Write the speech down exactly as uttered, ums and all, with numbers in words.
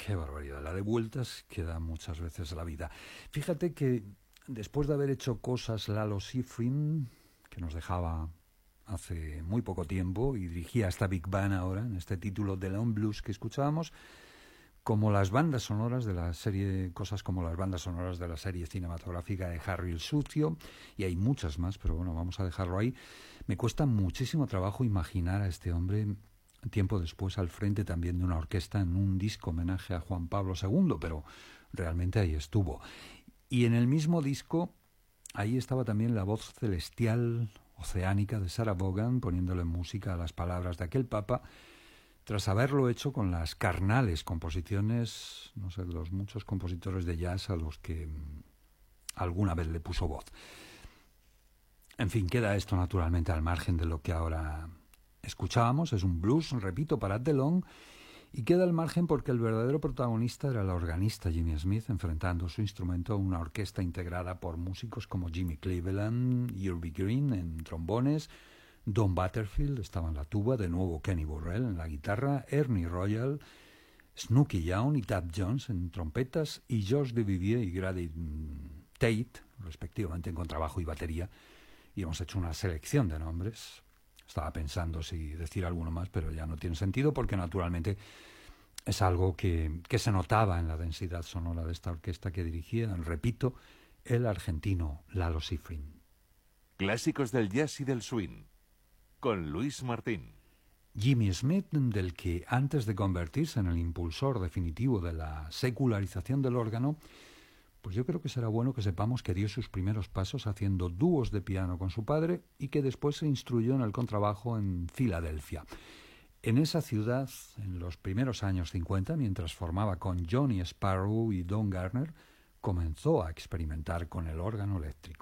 Qué barbaridad, la de vueltas que da muchas veces la vida. Fíjate que después de haber hecho cosas Lalo Schifrin, que nos dejaba hace muy poco tiempo y dirigía esta Big Band ahora, en este título de Lone Blues que escuchábamos, como las bandas sonoras de la serie, cosas como las bandas sonoras de la serie cinematográfica de Harry el Sucio, y hay muchas más, pero bueno, vamos a dejarlo ahí. Me cuesta muchísimo trabajo imaginar a este hombre tiempo después al frente también de una orquesta en un disco homenaje a Juan Pablo segundo, pero realmente ahí estuvo. Y en el mismo disco, ahí estaba también la voz celestial, oceánica de Sarah Vaughan, poniéndole música a las palabras de aquel papa, tras haberlo hecho con las carnales composiciones, no sé, de los muchos compositores de jazz a los que alguna vez le puso voz. En fin, queda esto naturalmente al margen de lo que ahora escuchábamos. Es un blues, repito, para DeLong, y queda al margen porque el verdadero protagonista era el organista Jimmy Smith, enfrentando su instrumento a una orquesta integrada por músicos como Jimmy Cleveland, Irby Green en trombones, Don Butterfield estaba en la tuba, de nuevo Kenny Burrell en la guitarra, Ernie Royal, Snooky Young y Tad Jones en trompetas y George Duvivier y Grady Tate, respectivamente en contrabajo y batería. Y hemos hecho una selección de nombres. Estaba pensando si decir alguno más, pero ya no tiene sentido porque naturalmente es algo que, que se notaba en la densidad sonora de esta orquesta que dirigía, repito, el argentino Lalo Schifrin. Clásicos del jazz y del swing, con Luis Martín. Jimmy Smith, del que antes de convertirse en el impulsor definitivo de la secularización del órgano, pues yo creo que será bueno que sepamos que dio sus primeros pasos haciendo dúos de piano con su padre y que después se instruyó en el contrabajo en Filadelfia. En esa ciudad, en los primeros años cincuenta, mientras formaba con Johnny Sparrow y Don Garner, comenzó a experimentar con el órgano eléctrico.